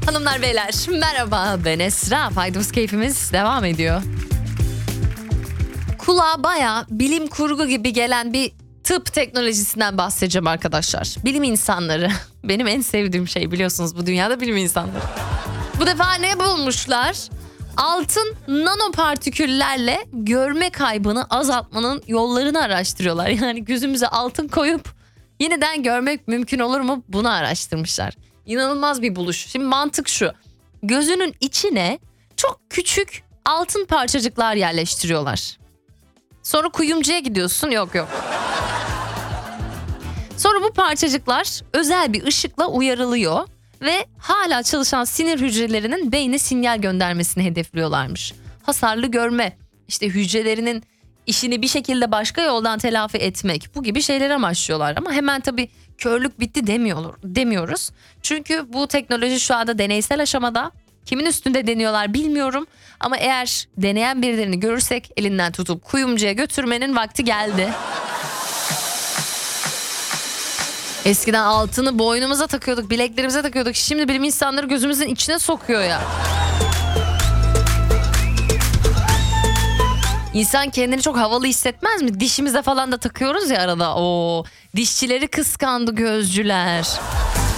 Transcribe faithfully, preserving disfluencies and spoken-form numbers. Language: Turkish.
Hanımlar beyler merhaba, ben Esra. Faydamız keyfimiz devam ediyor. Kulağa baya bilim kurgu gibi gelen bir tıp teknolojisinden bahsedeceğim arkadaşlar. Bilim insanları benim en sevdiğim şey, biliyorsunuz bu dünyada bilim insanları. Bu defa ne bulmuşlar? Altın nanopartiküllerle görme kaybını azaltmanın yollarını araştırıyorlar. Yani gözümüze altın koyup yeniden görmek mümkün olur mu? Bunu araştırmışlar. İnanılmaz bir buluş. Şimdi mantık şu. Gözünün içine çok küçük altın parçacıklar yerleştiriyorlar. Sonra kuyumcuya gidiyorsun. Yok yok. Sonra bu parçacıklar özel bir ışıkla uyarılıyor ve hala çalışan sinir hücrelerinin beyne sinyal göndermesini hedefliyorlarmış. Hasarlı görme, işte hücrelerinin işini bir şekilde başka yoldan telafi etmek, bu gibi şeyler amaçlıyorlar. Ama hemen tabii körlük bitti demiyor, demiyoruz. Çünkü bu teknoloji şu anda deneysel aşamada. Kimin üstünde deniyorlar bilmiyorum. Ama eğer deneyen birilerini görürsek elinden tutup kuyumcuya götürmenin vakti geldi. Eskiden altını boynumuza takıyorduk, bileklerimize takıyorduk. Şimdi bilim insanları gözümüzün içine sokuyor ya. İnsan kendini çok havalı hissetmez mi? Dişimize falan da takıyoruz ya arada. Oo, dişçileri kıskandı gözcüler.